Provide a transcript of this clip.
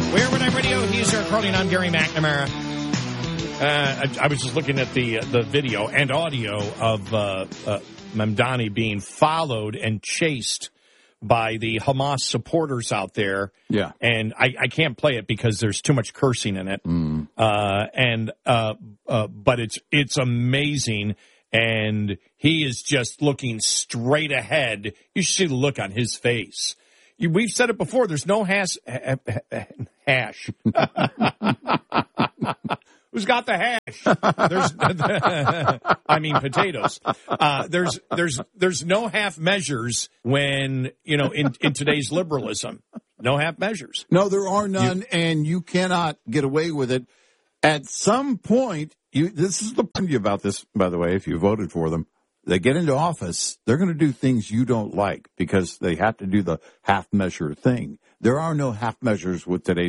We're Renee Radio. He's Eric Carlin. I'm Gary McNamara. I was just looking at the video and audio of Mamdani being followed and chased by the Hamas supporters out there. Yeah. And I can't play it because there's too much cursing in it. But it's amazing. And he is just looking straight ahead. You should see the look on his face. We've said it before. There's no hash. Who's got the hash? I mean potatoes. There's no half measures when in today's liberalism. No half measures. No, there are none, and you cannot get away with it. At some point, this is the point about this, by the way, if you voted for them. They get into office, they're going to do things you don't like because they have to do the half-measure thing. There are no half measures with today's